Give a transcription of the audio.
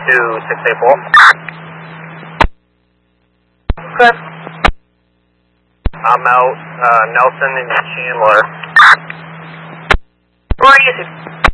2684. Chris. I'm out, Nelson and Chandler. Where are you?